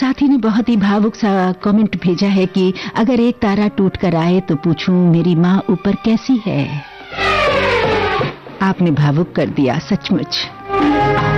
साथी ने बहुत ही भावुक सा कमेंट भेजा है कि अगर एक तारा टूट कर आए तो पूछूं मेरी माँ ऊपर कैसी है। आपने भावुक कर दिया सचमुच।